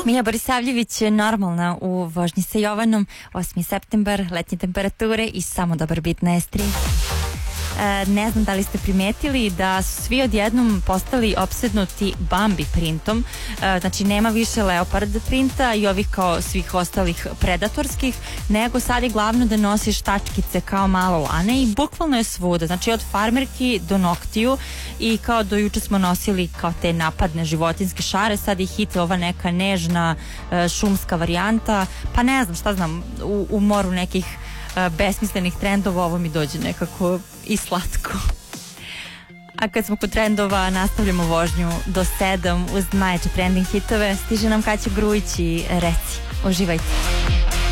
Mija Borisavljević je normalna u vožnji sa Jovanom. 8. septembar, letnje temperature i samo dobar bit na S3. Ne znam da li ste primetili da su svi odjednom postali opsednuti Bambi printom. Znači nema više leopard printa i ovih kao svih ostalih predatorskih, nego sad je glavno da nosiš tačkice kao malo lane i bukvalno je svuda, znači od farmerki do noktiju. I kao do juče smo nosili kao te napadne životinske šare, sad je hit ova neka nežna šumska varijanta, pa ne znam šta znam, u moru nekih besmislenih trendova ovo mi dođe nekako i slatko. A kad smo kod trendova, nastavljamo vožnju do 7 uz najjače trending hitove. Stiže nam Kaća Grujić i Reci. Uživajte.